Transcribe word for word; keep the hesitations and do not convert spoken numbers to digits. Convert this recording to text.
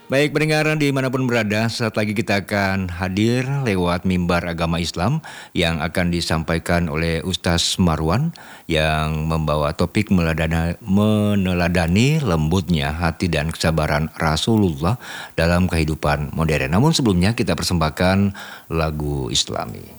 Baik pendengar dimanapun berada, saat lagi kita akan hadir lewat mimbar agama Islam yang akan disampaikan oleh Ustaz Marwan yang membawa topik meladana- meneladani lembutnya hati dan kesabaran Rasulullah dalam kehidupan modern. Namun sebelumnya kita persembahkan lagu Islami.